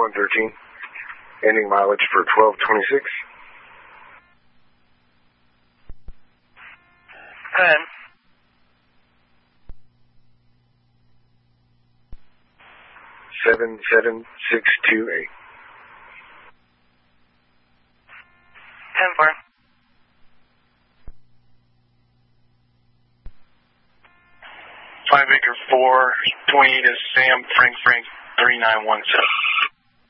113. Ending mileage for 1226. Go ahead. 77628. 10-4. 5 Acre 4, 28 is Sam Frank 3917.